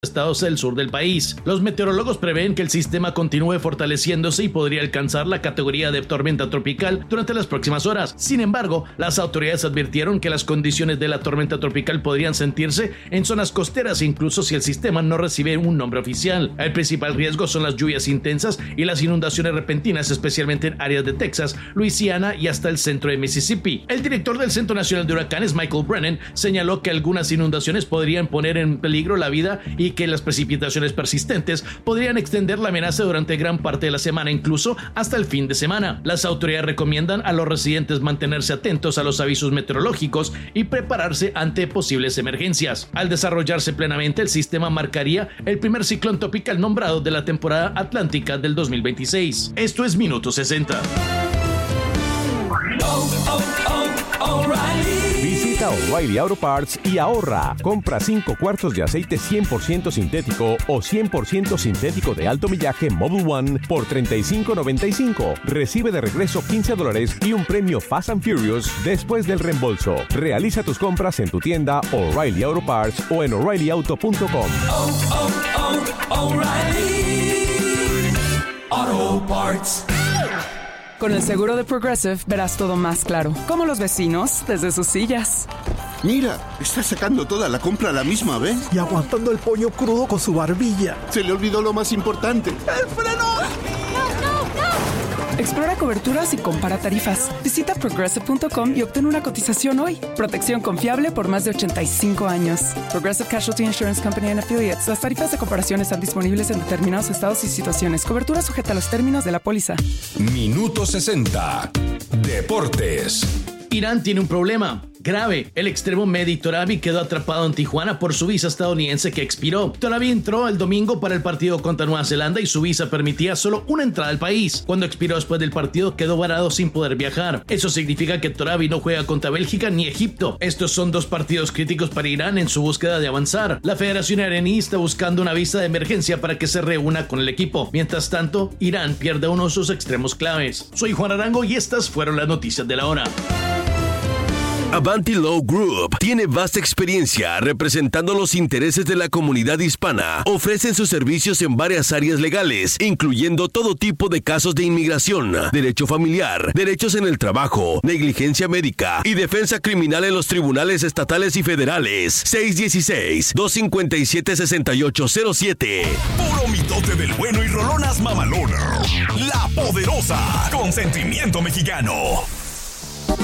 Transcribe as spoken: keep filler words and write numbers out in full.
estados del sur del país. Los meteorólogos prevén que el sistema continúe fortaleciéndose y podría alcanzar la categoría de tormenta tropical durante las próximas horas. Sin embargo, las autoridades advirtieron que las condiciones de la tormenta tropical podrían sentirse en zonas costeras, incluso si el sistema no recibe un nombre oficial. El principal riesgo son las lluvias intensas y las inundaciones repentinas, especialmente en áreas de Texas, Luisiana y hasta el centro de Mississippi. El director del Centro Nacional de Huracanes, Michael Brennan, señaló que algunas inundaciones podrían poner en peligro la vida y que las precipitaciones persistentes podrían extender la amenaza durante gran parte de la semana, incluso hasta el fin de semana. Las autoridades recomiendan a los residentes mantenerse atentos a los avisos meteorológicos y prepararse ante posibles emergencias. Al desarrollarse plenamente, el sistema marcaría el primer ciclón tropical nombrado de la temporada atlántica del dos mil veintiséis. Esto es Minuto sesenta. Oh, oh, oh, O'Reilly. Visita O'Reilly Auto Parts y ahorra. Compra cinco cuartos de aceite cien por ciento sintético o cien por ciento sintético de alto millaje Mobil One por treinta y cinco noventa y cinco. Recibe de regreso quince dólares y un premio Fast and Furious después del reembolso. Realiza tus compras en tu tienda O'Reilly Auto Parts o en O'Reilly Auto punto com. Oh, oh, oh, O'Reilly Auto Parts. Con el seguro de Progressive verás todo más claro, como los vecinos desde sus sillas. Mira, está sacando toda la compra a la misma vez. Y aguantando el pollo crudo con su barbilla. Se le olvidó lo más importante. ¡El freno! ¡No, no, no! Explora coberturas y compara tarifas. Visita Progressive punto com y obtén una cotización hoy. Protección confiable por más de ochenta y cinco años. Progressive Casualty Insurance Company and Affiliates. Las tarifas de comparación están disponibles en determinados estados y situaciones. Cobertura sujeta a los términos de la póliza. Minuto sesenta. Deportes. Irán tiene un problema grave. El extremo Mehdi Torabi quedó atrapado en Tijuana por su visa estadounidense que expiró. Torabi entró el domingo para el partido contra Nueva Zelanda y su visa permitía solo una entrada al país. Cuando expiró después del partido, quedó varado sin poder viajar. Eso significa que Torabi no juega contra Bélgica ni Egipto. Estos son dos partidos críticos para Irán en su búsqueda de avanzar. La Federación iraní está buscando una visa de emergencia para que se reúna con el equipo. Mientras tanto, Irán pierde uno de sus extremos claves. Soy Juan Arango y estas fueron las noticias de la hora. Avanti Law Group tiene vasta experiencia representando los intereses de la comunidad hispana. Ofrecen sus servicios en varias áreas legales, incluyendo todo tipo de casos de inmigración, derecho familiar, derechos en el trabajo, negligencia médica y defensa criminal en los tribunales estatales y federales. seis uno seis, dos cinco siete, seis ocho cero siete. Puro mitote del bueno y rolonas mamalonas. La Poderosa, con sentimiento mexicano.